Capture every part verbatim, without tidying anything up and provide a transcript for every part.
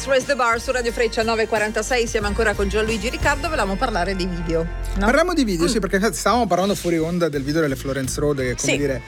This Raise the Bar su Radio Freccia nove e quarantasei. Siamo ancora con Gianluigi Riccardo. Volevamo parlare di video, no? Parliamo di video, mm. sì, perché stavamo parlando fuori onda del video delle Florence Road, che come sì. dire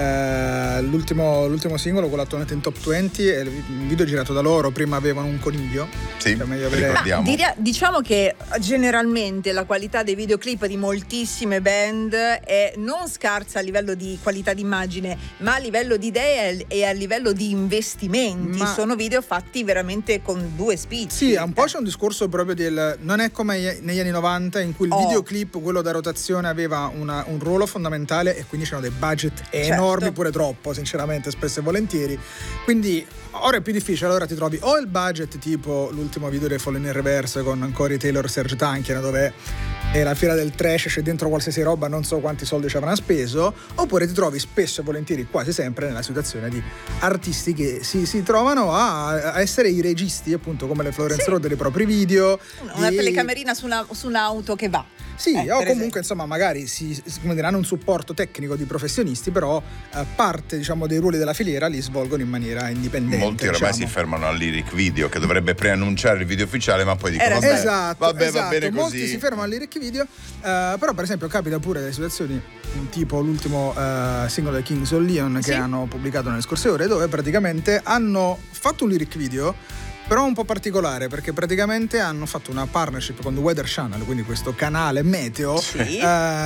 eh, l'ultimo, l'ultimo singolo, quello attualmente in top venti, è il video girato da loro. Prima avevano un coniglio. Sì, cioè meglio avere... ricordiamo. Dir- diciamo che generalmente la qualità dei videoclip di moltissime band è non scarsa a livello di qualità d'immagine, ma a livello di idee e a livello di investimenti. Ma... sono video fatti veramente con due spicci. Sì, un po' c'è un discorso proprio del... non è come negli anni novanta in cui il oh. videoclip, quello da rotazione, aveva una, un ruolo fondamentale e quindi c'erano dei budget certo. enormi, pure troppo sinceramente, spesso e volentieri. Quindi ora è più difficile, allora ti trovi o il budget tipo l'ultimo video dei Fallen in Reverse con Corey Taylor e Serge Tankian, dove è la fiera del trash, c'è dentro qualsiasi roba, non so quanti soldi ci avranno speso, oppure ti trovi spesso e volentieri, quasi sempre, nella situazione di artisti che si, si trovano a, a essere i registi, appunto, come le Florence sì. Road, dei propri video. Una di... telecamerina su, una, su un'auto che va. Sì, eh, o comunque esempio. Insomma magari si, come dire, hanno un supporto tecnico di professionisti, però eh, parte, diciamo, dei ruoli della filiera li svolgono in maniera indipendente. Molti oramai diciamo. si fermano al lyric video, che dovrebbe preannunciare il video ufficiale, ma poi dicono Era vabbè, esatto, vabbè esatto. va bene così. Molti si fermano al lyric video, eh, però per esempio capita pure delle situazioni tipo l'ultimo eh, singolo dei Kings of Leon che sì. hanno pubblicato nelle scorse ore, dove praticamente hanno fatto un lyric video però un po' particolare, perché praticamente hanno fatto una partnership con The Weather Channel, quindi questo canale meteo, sì. eh,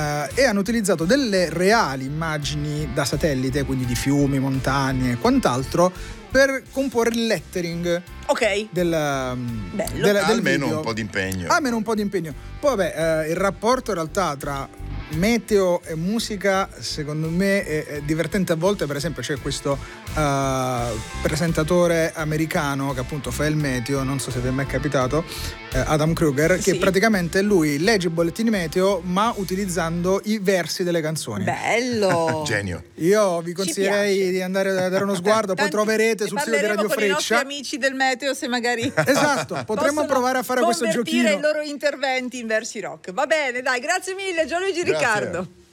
e hanno utilizzato delle reali immagini da satellite, quindi di fiumi, montagne e quant'altro, per comporre il lettering ok del, Bello. del, del almeno video. un po' di impegno. Almeno un po' di impegno. Poi vabbè, eh, il rapporto in realtà tra meteo e musica secondo me è, è divertente a volte. Per esempio c'è questo uh, presentatore americano che appunto fa il meteo, non so se vi è mai capitato, eh, Adam Kruger, che sì. praticamente lui legge i bollettini meteo ma utilizzando i versi delle canzoni. Bello. Genio. Io vi consiglierei di andare a dare uno sguardo. Poi Tanti, troverete sul sito di Radio con Freccia i nostri amici del meteo, se magari esatto, potremmo provare a fare questo giochino, convertire i loro interventi in versi rock. Va bene, dai, grazie mille Gianluigi Grazie. Riccardo.